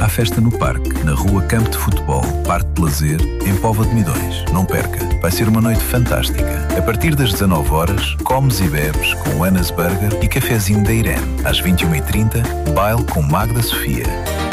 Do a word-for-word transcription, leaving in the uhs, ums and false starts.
há festa no parque, na rua Campo de Futebol, Parque de Lazer, em Póvoa de Midões. Não perca, vai ser uma noite fantástica. A partir das dezanove horas, comes e bebes com o Anas Burger e cafezinho da Irene. Às vinte e uma e trinta, baile com Magda Sofia.